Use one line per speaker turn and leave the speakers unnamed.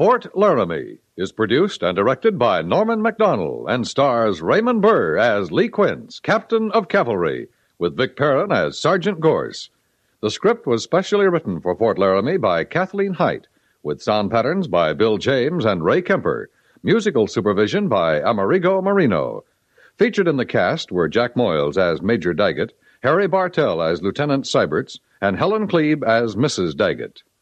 Fort Laramie is produced and directed by Norman MacDonald and stars Raymond Burr as Lee Quince, Captain of Cavalry, with Vic Perrin as Sergeant Gorse. The script was specially written for Fort Laramie by Kathleen Height, with sound patterns by Bill James and Ray Kemper, musical supervision by Amerigo Marino. Featured in the cast were Jack Moyles as Major Daggett, Harry Bartell as Lieutenant Seiberts, and Helen Klebe as Mrs. Daggett.